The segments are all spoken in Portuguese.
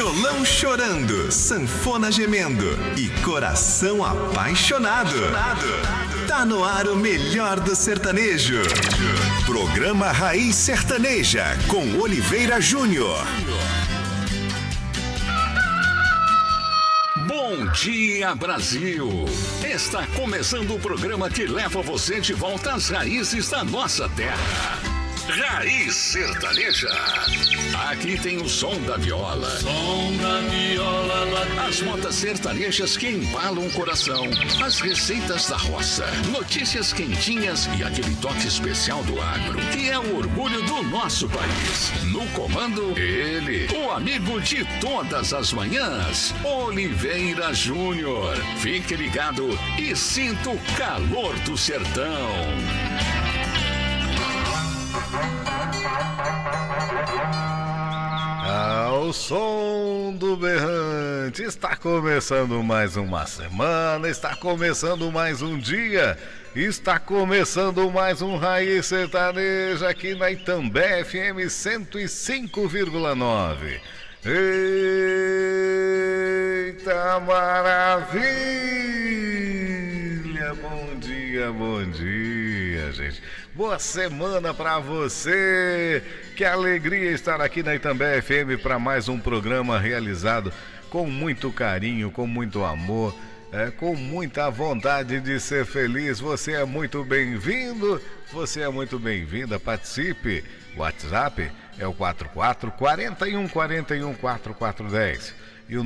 Violão chorando, sanfona gemendo e coração apaixonado. Tá no ar o melhor do sertanejo. Programa Raiz Sertaneja com Oliveira Júnior. Bom dia, Brasil! Está começando o programa que leva você de volta às raízes da nossa terra. Raiz Sertaneja. Aqui tem o som da viola. As modas sertanejas que embalam o coração. As receitas da roça. Notícias quentinhas e aquele toque especial do agro, que é o orgulho do nosso país. No comando, ele, o amigo de todas as manhãs, Oliveira Júnior. Fique ligado e sinta o calor do sertão. Ao som do berrante, está começando mais uma semana, está começando mais um dia, está começando mais um Raiz Sertaneja aqui na Itambé FM 105,9. Eita maravilha! Bom dia, gente. Boa semana pra você. Que alegria estar aqui na Itambé FM para mais um programa realizado com muito carinho, com muito amor, com muita vontade de ser feliz. Você é muito bem-vindo, você é muito bem-vinda. Participe. O WhatsApp é o 44 41 41 4410 e o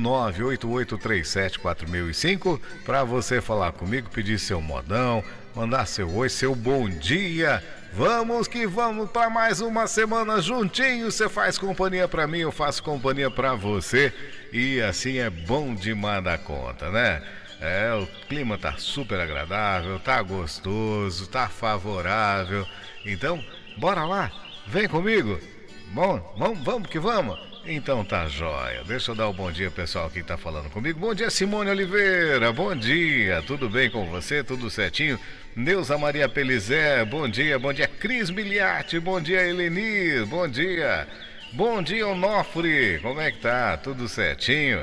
988374005 para você falar comigo, pedir seu modão, mandar seu oi, seu bom dia. Vamos que vamos para mais uma semana juntinho. Você faz companhia para mim, eu faço companhia para você e assim é bom demais da conta, né? O clima tá super agradável, tá gostoso, tá favorável. Então, bora lá, vem comigo. Bom, vamos que vamos. Então tá jóia. Deixa eu dar o bom dia pessoal que tá falando comigo. Bom dia, Simone Oliveira. Bom dia. Tudo bem com você? Tudo certinho? Neuza Maria Pelizé. Bom dia. Bom dia, Cris Miliati. Bom dia, Elenir. Bom dia. Bom dia, Onofre. Como é que tá? Tudo certinho?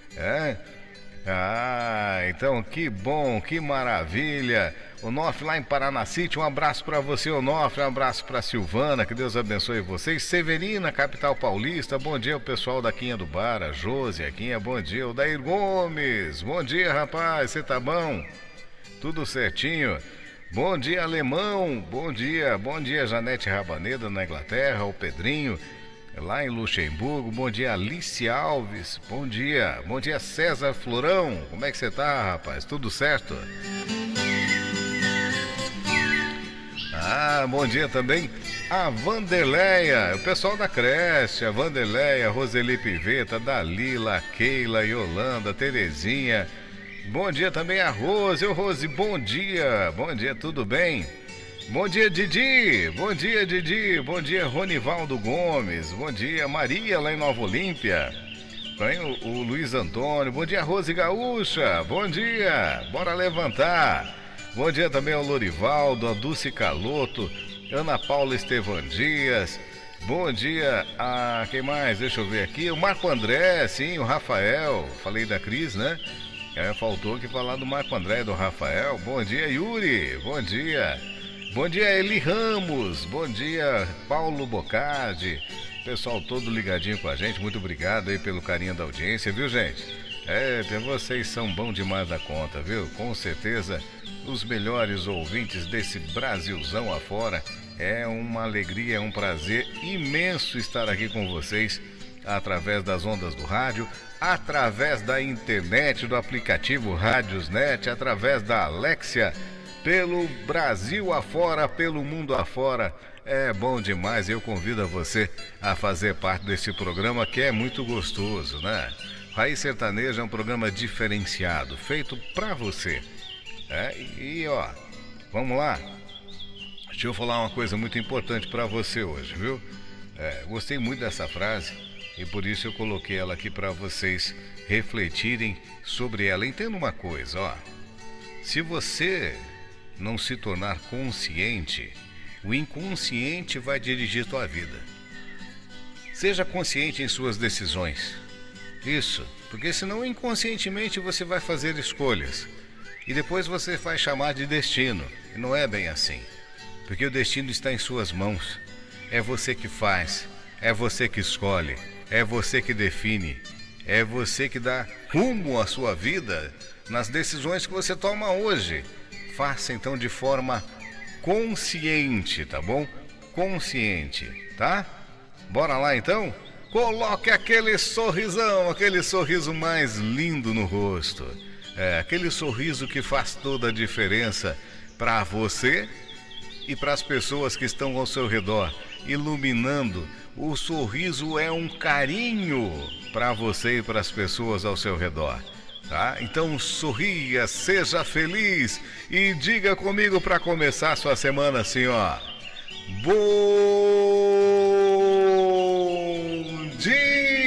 Então que bom, que maravilha. Onofre lá em Paranacite, um abraço para você, Onofre, um abraço para Silvana, que Deus abençoe vocês. Severina, capital paulista, bom dia o pessoal da Quinha do Bar, a Josi, a Quinha, bom dia. O Dair Gomes, bom dia rapaz, você tá bom? Tudo certinho? Bom dia Alemão, bom dia Janete Rabaneda na Inglaterra, o Pedrinho lá em Luxemburgo, bom dia Alice Alves, bom dia César Florão, como é que você tá rapaz, tudo certo? Bom dia também a Vanderleia, o pessoal da creche, a Vanderleia, Roseli Piveta, Dalila, Keila, Yolanda, Terezinha. Bom dia também a Rose, Rose, bom dia, tudo bem? Bom dia Didi, bom dia Ronivaldo Gomes, bom dia Maria lá em Nova Olímpia, tem o Luiz Antônio, bom dia Rose Gaúcha, bom dia, bora levantar. Bom dia também ao Lorivaldo, a Dulce Caloto, Ana Paula Estevan Dias. Bom dia a... quem mais? Deixa eu ver aqui. O Marco André, sim, o Rafael. Falei da Cris, né? Faltou aqui falar do Marco André e do Rafael. Bom dia, Yuri. Bom dia. Bom dia, Eli Ramos. Bom dia, Paulo Bocardi. Pessoal todo ligadinho com a gente. Muito obrigado aí pelo carinho da audiência, viu, gente? Vocês são bom demais da conta, viu? Com certeza... os melhores ouvintes desse Brasilzão afora. É uma alegria, é um prazer imenso estar aqui com vocês através das ondas do rádio, através da internet, do aplicativo Rádiosnet, através da Alexia, pelo Brasil afora, pelo mundo afora. É bom demais, eu convido a você a fazer parte desse programa que é muito gostoso, né? Raiz Sertaneja é um programa diferenciado, feito pra você. Vamos lá. Deixa eu falar uma coisa muito importante para você hoje, viu? Gostei muito dessa frase e por isso eu coloquei ela aqui para vocês refletirem sobre ela. Entenda uma coisa, se você não se tornar consciente, o inconsciente vai dirigir tua vida. Seja consciente em suas decisões. Isso, porque senão inconscientemente você vai fazer escolhas e depois você vai chamar de destino. E não é bem assim, porque o destino está em suas mãos. É você que faz, é você que escolhe, é você que define, é você que dá rumo à sua vida nas decisões que você toma hoje. Faça então de forma consciente, tá bom? Consciente, tá? Bora lá então? Coloque aquele sorrisão, aquele sorriso mais lindo no rosto. Aquele sorriso que faz toda a diferença para você e para as pessoas que estão ao seu redor, iluminando. O sorriso é um carinho para você e para as pessoas ao seu redor, tá? Então sorria, seja feliz e diga comigo para começar a sua semana assim, ó. Boa